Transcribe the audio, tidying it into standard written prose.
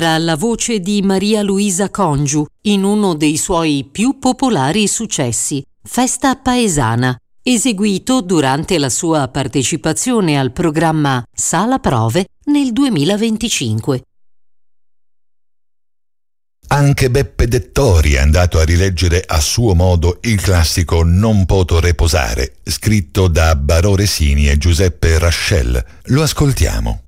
era la voce di Maria Luisa Congiu in uno dei suoi più popolari successi, Festa paesana, eseguito durante la sua partecipazione al programma Sala Prove nel 2025. Anche Beppe Dettori è andato a rileggere a suo modo il classico Non poto reposare, scritto da Barò Resini e Giuseppe Raschel. Lo ascoltiamo.